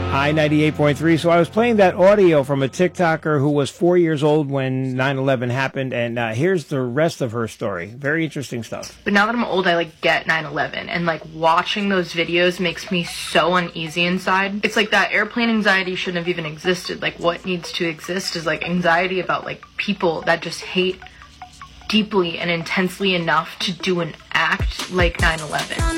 Hi, 98.3. So I was playing that audio from a TikToker who was 4 years old when 9/11 happened, and here's the rest of her story. Very interesting stuff. But now that I'm old, I get 9/11, and watching those videos makes me so uneasy inside. It's like that airplane anxiety shouldn't have even existed. What needs to exist is anxiety about people that just hate deeply and intensely enough to do an act like 9/11.